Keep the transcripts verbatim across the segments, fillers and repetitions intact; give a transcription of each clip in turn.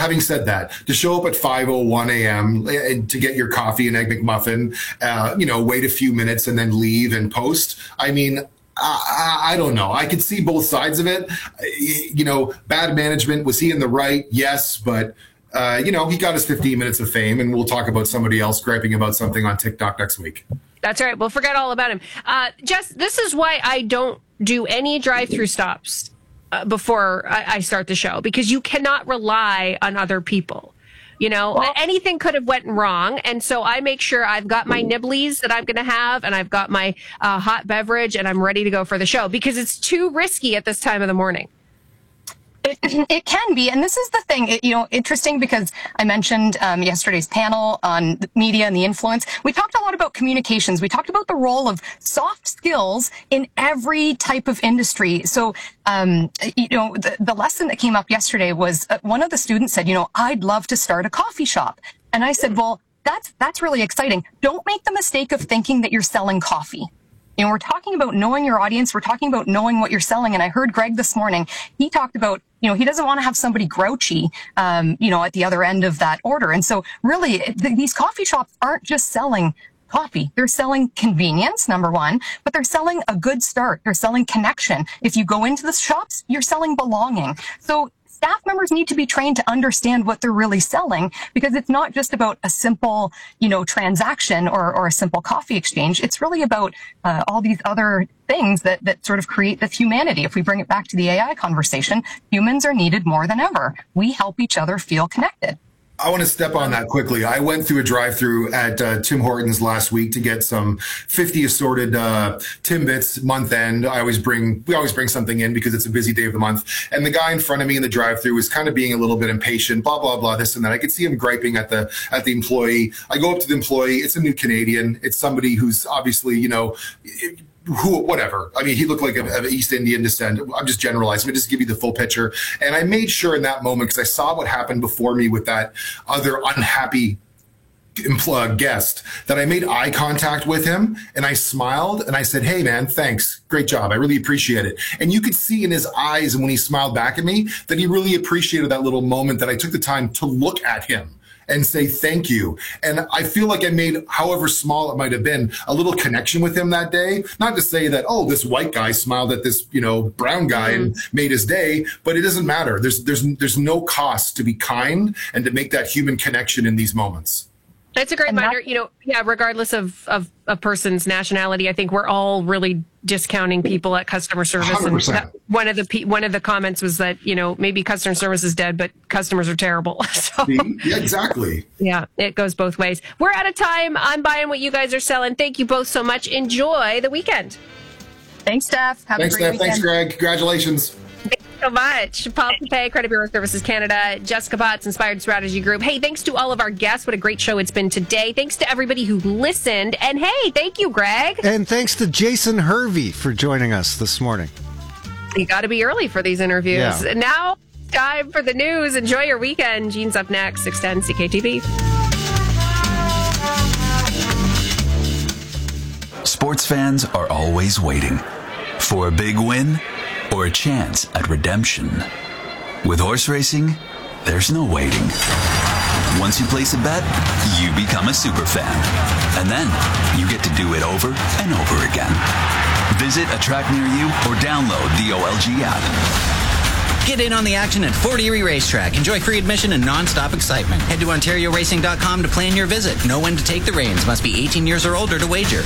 having said that, to show up at five oh one a m to get your coffee and egg McMuffin, uh, you know, wait a few minutes and then leave and post, I mean, I, I don't know. I could see both sides of it. You know, bad management. Was he in the right? Yes, but uh, you know, he got his fifteen minutes of fame, and we'll talk about somebody else griping about something on TikTok next week. That's right. We'll forget all about him. Uh, Jess, this is why I don't do any drive-through stops uh, before I, I start the show, because you cannot rely on other people. You know, well, anything could have went wrong. And so I make sure I've got my nibblies that I'm going to have, and I've got my uh, hot beverage, and I'm ready to go for the show, because it's too risky at this time of the morning. It, it can be. And this is the thing, it, you know, interesting, because I mentioned um, yesterday's panel on media and the influence. We talked a lot about communications. We talked about the role of soft skills in every type of industry. So, um, you know, the, the lesson that came up yesterday was uh, one of the students said, you know, I'd love to start a coffee shop. And I said, well, that's, that's really exciting. Don't make the mistake of thinking that you're selling coffee. You know, we're talking about knowing your audience. We're talking about knowing what you're selling. And I heard Greg this morning, he talked about, you know, he doesn't want to have somebody grouchy, um, you know, at the other end of that order. And so really, th- these coffee shops aren't just selling coffee. They're selling convenience, number one, but they're selling a good start. They're selling connection. If you go into the shops, you're selling belonging. So staff members need to be trained to understand what they're really selling, because it's not just about a simple, you know, transaction or, or a simple coffee exchange. It's really about uh, all these other things that, that sort of create this humanity. If we bring it back to the A I conversation, humans are needed more than ever. We help each other feel connected. I want to step on that quickly. I went through a drive-through at uh, Tim Hortons last week to get some fifty assorted uh, Timbits month end. I always bring, we always bring something in because it's a busy day of the month. And the guy in front of me in the drive-through was kind of being a little bit impatient, blah, blah, blah, this and that. I could see him griping at the, at the employee. I go up to the employee. It's a new Canadian. It's somebody who's obviously, you know, it, who, whatever. I mean, he looked like of East Indian descent. I'm just generalizing, but just give you the full picture. And I made sure in that moment, because I saw what happened before me with that other unhappy guest, that I made eye contact with him, and I smiled and I said, hey man, thanks. Great job. I really appreciate it. And you could see in his eyes, and when he smiled back at me, that he really appreciated that little moment that I took the time to look at him and say thank you. And I feel like I made, however small it might have been, a little connection with him that day. Not to say that, oh, this white guy smiled at this, you know, brown guy mm-hmm. and made his day, but it doesn't matter. There's there's there's no cost to be kind and to make that human connection in these moments. That's a great and reminder. that- You know, yeah, regardless of, of a person's nationality, I think we're all really discounting people at customer service. one hundred percent. And that, one of the pe- one of the comments was that, you know, maybe customer service is dead, but customers are terrible. So, yeah, exactly. Yeah, it goes both ways. We're out of time. I'm buying what you guys are selling. Thank you both so much. Enjoy the weekend. Thanks, Steph. Have Thanks, a great Steph. weekend. Thanks, Greg. Congratulations. Thanks so much. Paul Pay, Credit Bureau Services Canada, Jessica Potts, Inspired Strategy Group. Hey, thanks to all of our guests. What a great show it's been today. Thanks to everybody who listened. And hey, thank you, Greg. And thanks to Jason Hervey for joining us this morning. You got to be early for these interviews. Yeah. Now, time for the news. Enjoy your weekend. Gene's up next, six ten C K T V. Sports fans are always waiting for a big win or a chance at redemption. With horse racing, there's no waiting. Once you place a bet, you become a super fan. And then you get to do it over and over again. Visit a track near you or download the O L G app. Get in on the action at Fort Erie Racetrack. Enjoy free admission and non-stop excitement. Head to Ontario Racing dot com to plan your visit. Know when to take the reins. Must be eighteen years or older to wager.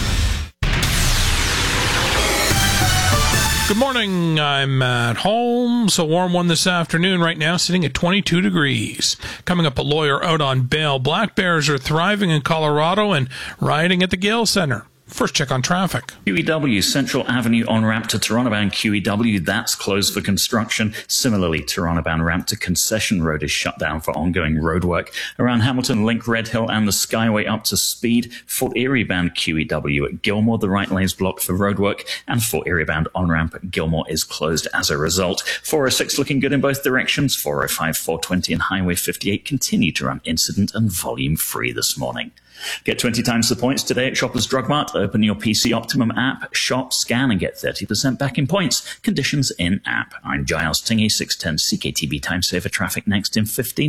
Good morning. I'm at home. It's a warm one this afternoon right now, sitting at twenty-two degrees. Coming up, a lawyer out on bail. Black bears are thriving in Colorado and rioting at the Gale Center. First check on traffic. Q E W, Central Avenue on-ramp to Toronto-bound Q E W, that's closed for construction. Similarly, Toronto-bound ramp to Concession Road is shut down for ongoing roadwork. Around Hamilton, Link, Red Hill and the Skyway up to speed. Fort Erie-bound Q E W at Gilmore, the right lane is blocked for roadwork, and Fort Erie-bound on-ramp at Gilmore is closed as a result. four oh six looking good in both directions. four oh five, four twenty and Highway fifty-eight continue to run incident and volume-free this morning. Get twenty times the points today at Shoppers Drug Mart. Open your P C Optimum app, shop, scan, and get thirty percent back in points. Conditions in app. I'm Giles Tingey, six ten C K T B Time Saver Traffic next in fifteen.